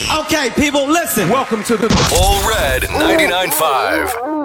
Okay, people, listen. Welcome to the All Red 99.5.